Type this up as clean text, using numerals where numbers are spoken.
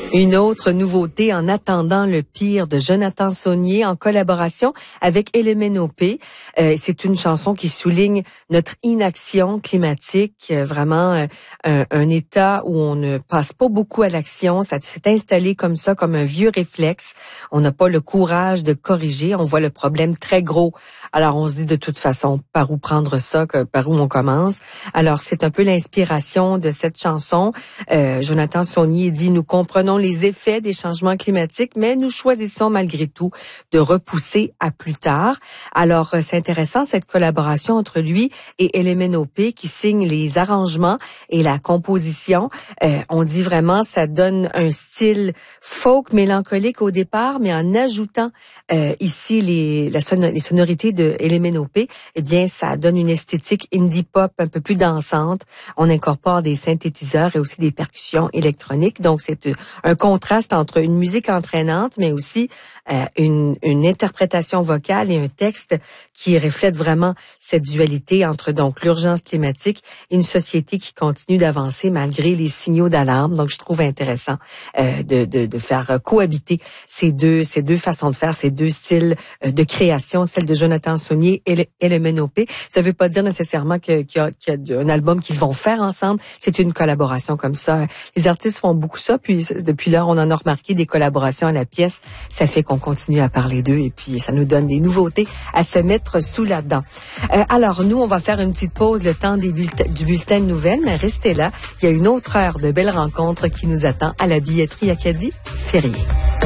Une autre nouveauté, En attendant le pire, de Jonathan Saunier en collaboration avec Elemenopé. C'est une chanson qui souligne notre inaction climatique, vraiment un état où on ne passe pas beaucoup à l'action. Ça s'est installé comme ça, comme un vieux réflexe. On n'a pas le courage de corriger. On voit le problème très gros. Alors on se dit de toute façon, par où prendre ça, par où on commence. Alors c'est un peu l'inspiration de cette chanson. Jonathan Saunier dit: nous comprenons les effets des changements climatiques, mais nous choisissons malgré tout de repousser à plus tard. Alors, c'est intéressant cette collaboration entre lui et Elemenopé qui signe les arrangements et la composition. On dit vraiment, ça donne un style folk mélancolique au départ, mais en ajoutant ici les sonorités de Elemenopé, eh bien, ça donne une esthétique indie pop un peu plus dansante. On incorpore des synthétiseurs et aussi des percussions électroniques. Donc, c'est un contraste entre une musique entraînante, mais aussi une interprétation vocale et un texte qui reflète vraiment cette dualité entre donc l'urgence climatique et une société qui continue d'avancer malgré les signaux d'alarme. Donc, je trouve intéressant de faire cohabiter ces deux façons de faire, ces deux styles de création, celle de Jonathan Saunier et Elemenopé. Ça ne veut pas dire nécessairement qu'il y a un album qu'ils vont faire ensemble. C'est une collaboration comme ça. Les artistes font beaucoup ça, puis depuis là, on en a remarqué des collaborations à la pièce. Ça fait qu'on continue à parler d'eux et puis ça nous donne des nouveautés à se mettre sous la dent. Alors, nous, on va faire une petite pause, le temps du bulletin de nouvelles, mais restez là. Il y a une autre heure de belles rencontres qui nous attend à la billetterie Acadie Ferrier.